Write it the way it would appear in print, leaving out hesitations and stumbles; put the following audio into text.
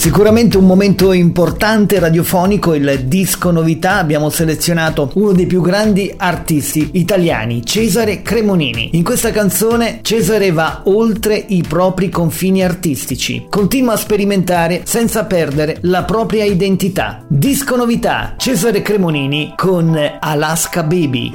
Sicuramente un momento importante radiofonico, il disco novità. Abbiamo selezionato uno dei più grandi artisti italiani, Cesare Cremonini. In questa canzone Cesare va oltre i propri confini artistici, continua a sperimentare senza perdere la propria identità. Disco novità, Cesare Cremonini con Alaska Baby.